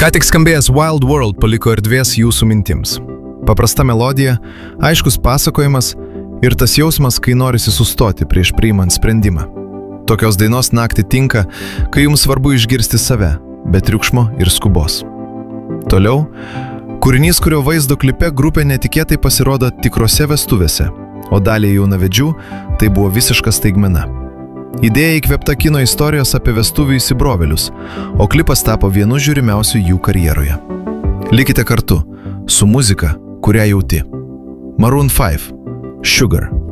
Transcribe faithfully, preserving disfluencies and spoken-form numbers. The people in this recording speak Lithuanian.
Ką tik skambėjęs Wild World paliko erdvės jūsų mintims. Paprasta melodija, aiškus pasakojimas ir tas jausmas, kai norisi sustoti prieš priimant sprendimą. Tokios dainos naktį tinka, kai jums svarbu išgirsti save, be triukšmo ir skubos. Toliau, kūrinys, kurio vaizdo klipe grupė netikėtai pasirodo tikrose vestuvėse, o daliai jaunavedžių tai buvo visiška staigmena. Idėja įkvėpta kino istorijos apie vestuvių įsibrovėlius, o klipas tapo vienu žiūrimiausių jų karjeroje. Likite kartu su muzika, kurią jauti. Maroon five, Sugar.